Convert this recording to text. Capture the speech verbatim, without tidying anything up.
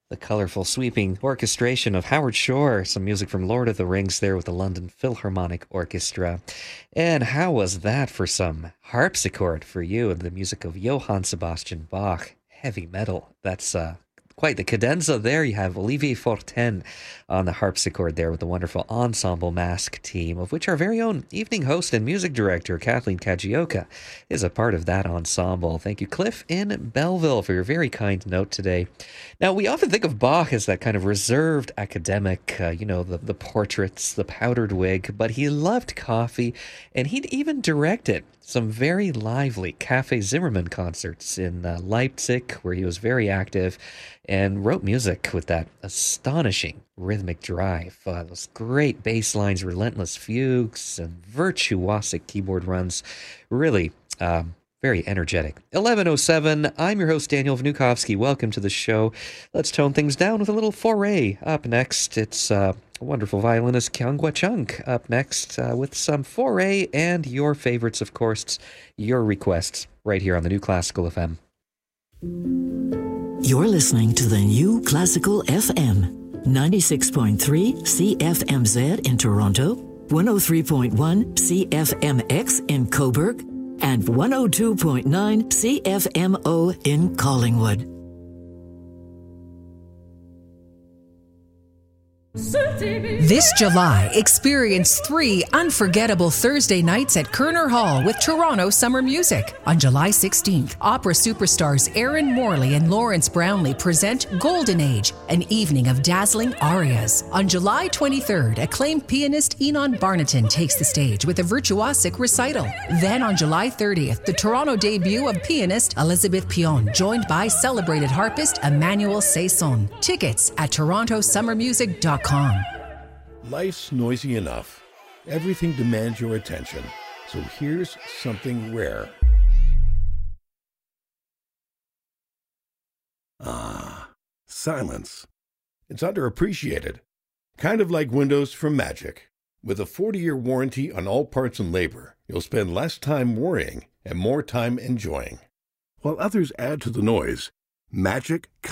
The colorful, sweeping orchestration of Howard Shore, some music from Lord of the Rings there with the London Philharmonic Orchestra. And how was that for some harpsichord for you and the music of Johann Sebastian Bach? Heavy metal. That's uh, quite the cadenza there. You have Olivier Fortin on the harpsichord there with the wonderful Ensemble Mask team, of which our very own evening host and music director, Kathleen Kajioka, is a part of that ensemble. Thank you, Cliff in Belleville, for your very kind note today. Now, we often think of Bach as that kind of reserved academic, uh, you know, the, the portraits, the powdered wig, but he loved coffee, and he'd even directed some very lively Cafe Zimmermann concerts in uh, Leipzig, where he was very active, and wrote music with that astonishing rhythmic drive. Uh, those great bass lines, relentless fugues, and virtuosic keyboard runs. Really, um, very energetic. eleven oh seven, I'm your host, Daniel Vnukovsky. Welcome to the show. Let's tone things down with a little foray. Up next, it's uh, a wonderful violinist, Kyungwa Chung, up next uh, with some foray and your favorites, of course, your requests, right here on the New Classical F M. You're listening to the New Classical F M, ninety-six point three C F M Z in Toronto, one oh three point one C F M X in Cobourg, and one oh two point nine C F M O in Collingwood. This July, experience three unforgettable Thursday nights at Kerner Hall with Toronto Summer Music. On July sixteenth, opera superstars Aaron Morley and Lawrence Brownlee present Golden Age, an evening of dazzling arias. On July twenty-third, acclaimed pianist Enon Barnaton takes the stage with a virtuosic recital. Then on July thirtieth, the Toronto debut of pianist Elizabeth Pion, joined by celebrated harpist Emmanuel Saison. Tickets at toronto summer music dot com. Life's noisy enough. Everything demands your attention. So here's something rare. Ah, silence. It's underappreciated. Kind of like Windows from Magic. With a forty-year warranty on all parts and labor, you'll spend less time worrying and more time enjoying. While others add to the noise, Magic